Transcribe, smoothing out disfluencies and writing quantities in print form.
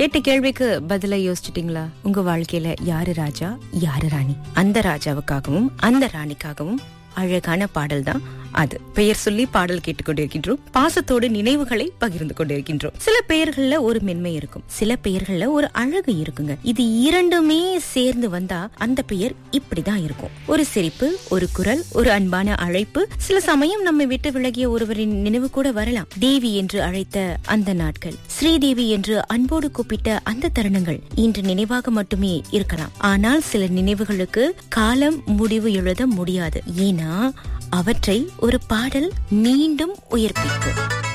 கேட்ட கேள்விக்கு பதில யோசிச்சிட்டீங்களா? உங்க வாழ்க்கையில யாரு ராஜா, யாரு ராணி? அந்த ராஜாவுக்காகவும் அந்த ராணிக்காகவும் அழகான பாடல் தான் அது. பெயர் சொல்லி பாடல் கேட்டுக்கொண்டிருக்கின்றோம். பாசத்தோடு நினைவுகளை பகிர்ந்து கொண்டிருக்கின்றோம். சில பெயர்கள்ல ஒரு மென்மை இருக்கும், சில பெயர்கள்ல ஒரு அழகு இருக்குங்க. இது இரண்டுமே சேர்ந்து வந்தா அந்த பெயர் இப்படிதான் இருக்கும். ஒரு சிரிப்பு, ஒரு குரல், ஒரு அன்பான அழைப்பு. சில சமயம் நம்மை விட்டு விலகிய ஒருவரின் நினைவு கூட வரலாம். தேவி என்று அழைத்த அந்த நாட்கள், ஸ்ரீதேவி என்று அன்போடு கூப்பிட்ட அந்த தருணங்கள் இன்று நினைவாக மட்டுமே இருக்கலாம். ஆனால் சில நினைவுகளுக்கு காலம் முடிவு எழுத முடியாது. ஏன்னா அவற்றை ஒரு பாடல் மீண்டும் உயிர்ப்பிக்கும்.